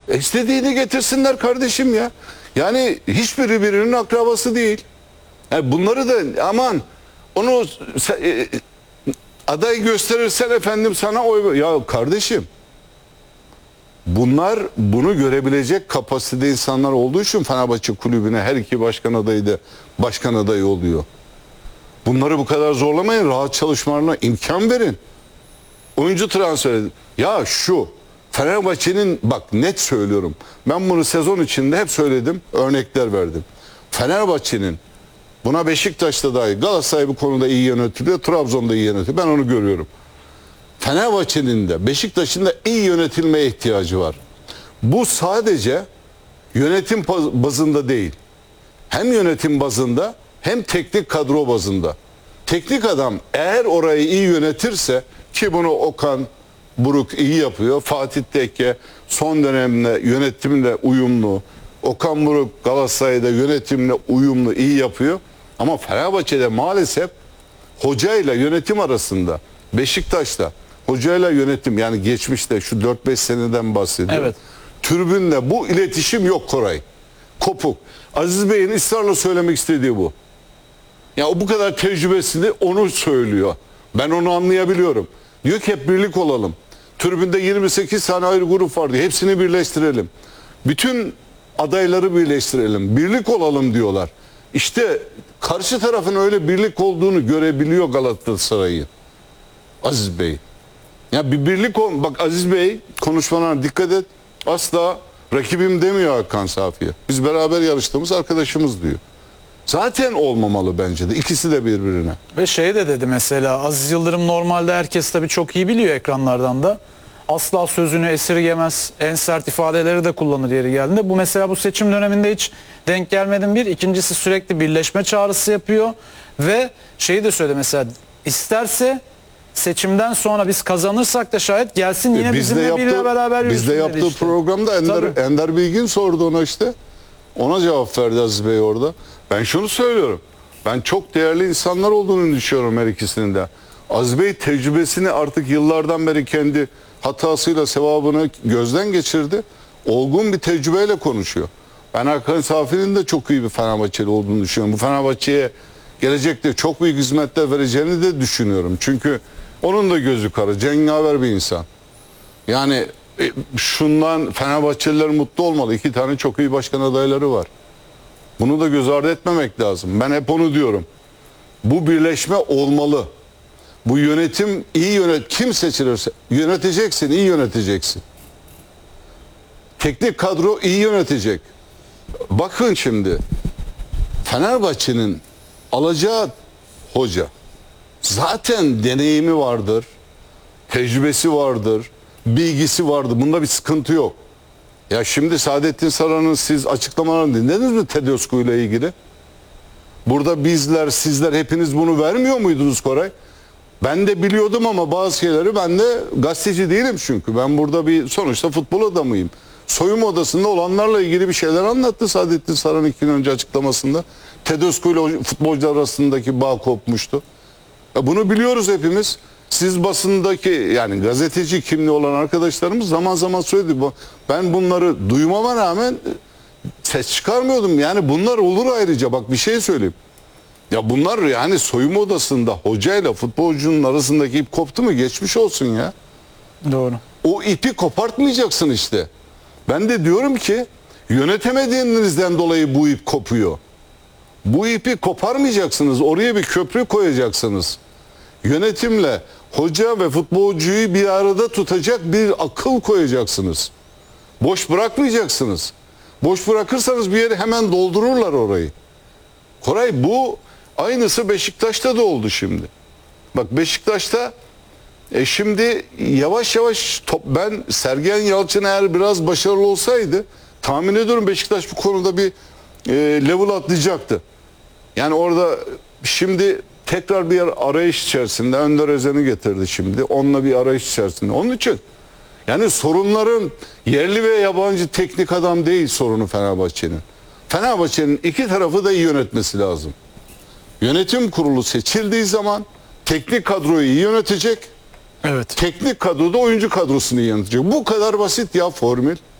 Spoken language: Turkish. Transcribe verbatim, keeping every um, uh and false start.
E istediğini getirsinler kardeşim ya. Yani hiçbiri birbirinin akrabası değil. Yani bunları da aman onu e, aday gösterirsen efendim sana oy... Ya kardeşim, bunlar bunu görebilecek kapasitede insanlar olduğu için Fenerbahçe kulübüne her iki başkan adayı da başkan adayı oluyor. Bunları bu kadar zorlamayın, rahat çalışmalarına imkan verin. Oyuncu transferi. Ya şu Fenerbahçe'nin, bak net söylüyorum. Ben bunu sezon içinde hep söyledim, örnekler verdim. Fenerbahçe'nin, buna Beşiktaş'ta dahi, Galatasaray bu konuda iyi yönetiliyor, Trabzon'da iyi yönetiliyor. Ben onu görüyorum. Fenerbahçe'nin de Beşiktaş'ın da iyi yönetilmeye ihtiyacı var. Bu sadece yönetim bazında değil. Hem yönetim bazında hem teknik kadro bazında. Teknik adam eğer orayı iyi yönetirse, ki bunu Okan Buruk iyi yapıyor. Fatih Tekke son dönemde yönetimle uyumlu. Okan Buruk Galatasaray'da yönetimle uyumlu, iyi yapıyor. Ama Fenerbahçe'de maalesef hocayla yönetim arasında, Beşiktaş'ta hocayla yönetim, yani geçmişte şu dört beş seneden bahsediyorum. Evet. Tribünde bu iletişim yok Koray. Kopuk. Aziz Bey'in ısrarla söylemek istediği bu. Ya o bu kadar tecrübesini onu söylüyor. Ben onu anlayabiliyorum. Diyor ki hep birlik olalım. Tribünde yirmi sekiz tane ayrı grup var diyor. Hepsini birleştirelim. Bütün adayları birleştirelim. Birlik olalım diyorlar. İşte karşı tarafın öyle birlik olduğunu görebiliyor Galatasaray'ı. Aziz Bey. Ya bir birlik ol. Bak Aziz Bey konuşmalarına dikkat et. Asla rakibim demiyor Hakan Safi'ye. Biz beraber yarıştığımız arkadaşımız diyor. Zaten olmamalı bence de. İkisi de birbirine. Ve şey de dedi mesela, Aziz Yıldırım normalde herkes tabii çok iyi biliyor ekranlardan da. Asla sözünü esirgemez, en sert ifadeleri de kullanır yeri geldiğinde. Bu mesela bu seçim döneminde hiç denk gelmedim bir. İkincisi sürekli birleşme çağrısı yapıyor. Ve şeyi de söyledi mesela, isterse seçimden sonra biz kazanırsak da şayet gelsin yine bizde bizimle yaptığı, biriyle beraber yürüsün bizde yaptığı işte. programda Ender, Ender Bilgin sordu ona işte. Ona cevap verdi Aziz Bey orada. Ben şunu söylüyorum. Ben çok değerli insanlar olduğunu düşünüyorum her ikisinin de. Aziz Bey tecrübesini artık yıllardan beri kendi hatasıyla sevabını gözden geçirdi. Olgun bir tecrübeyle konuşuyor. Ben Hakan Safi'nin de çok iyi bir Fenerbahçeli olduğunu düşünüyorum. Bu Fenerbahçe'ye gelecekte çok büyük hizmetler vereceğini de düşünüyorum. Çünkü onun da gözü kara, cengaver bir insan. Yani e, şundan Fenerbahçeliler mutlu olmalı. İki tane çok iyi başkan adayları var. Bunu da göz ardı etmemek lazım. Ben hep onu diyorum. Bu birleşme olmalı. Bu yönetim iyi yönet. Kim seçilirse yöneteceksin, iyi yöneteceksin. Teknik kadro iyi yönetecek. Bakın şimdi Fenerbahçe'nin alacağı hoca zaten deneyimi vardır, tecrübesi vardır, bilgisi vardır. Bunda bir sıkıntı yok. Ya şimdi Saadettin Saran'ın siz açıklamalarını dinlediniz mi Tedesco ile ilgili? Burada bizler, sizler hepiniz bunu vermiyor muydunuz Koray? Ben de biliyordum ama bazı şeyleri, ben de gazeteci değilim çünkü. Ben burada bir sonuçta futbol adamıyım. Soyunma odasında olanlarla ilgili bir şeyler anlattı Saadettin Saran iki gün önce açıklamasında. Tedesco ile futbolcular arasındaki bağ kopmuştu. Ya bunu biliyoruz hepimiz. Siz basındaki, yani gazeteci kimliği olan arkadaşlarımız zaman zaman söyledi. Ben bunları duymama rağmen ses çıkarmıyordum. Yani bunlar olur ayrıca. Bak bir şey söyleyeyim. Ya bunlar yani soyunma odasında hocayla futbolcunun arasındaki ip koptu mu geçmiş olsun ya. Doğru. O ipi kopartmayacaksın işte. Ben de diyorum ki yönetemediğinizden dolayı bu ip kopuyor. Bu ipi koparmayacaksınız. Oraya bir köprü koyacaksınız. Yönetimle hoca ve futbolcuyu bir arada tutacak bir akıl koyacaksınız. Boş bırakmayacaksınız. Boş bırakırsanız bir yeri hemen doldururlar orayı. Koray, bu aynısı Beşiktaş'ta da oldu şimdi. Bak Beşiktaş'ta e şimdi yavaş yavaş top, ben Sergen Yalçın eğer biraz başarılı olsaydı tahmin ediyorum Beşiktaş bu konuda bir e, level atlayacaktı. Yani orada şimdi tekrar bir arayış içerisinde, Önder Özen'i getirdi şimdi. Onunla bir arayış içerisinde. Onun için yani sorunların yerli ve yabancı teknik adam değil sorunu Fenerbahçe'nin. Fenerbahçe'nin iki tarafı da iyi yönetmesi lazım. Yönetim kurulu seçildiği zaman teknik kadroyu iyi yönetecek. Evet. Teknik kadroda oyuncu kadrosunu iyi yönetecek. Bu kadar basit ya formül.